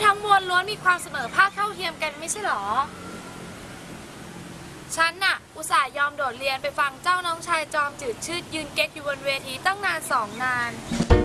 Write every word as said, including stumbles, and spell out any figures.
ทั้งมวลล้วนมีความเสมอภาคเท่าเทียมกันไม่ใช่หรอฉันน่ะอุตส่าห์ยอมโดดเรียนไปฟังเจ้าน้องชายจอมจืดชืดยืนเก๊กอยู่บนเวทีตั้งนานสองนาน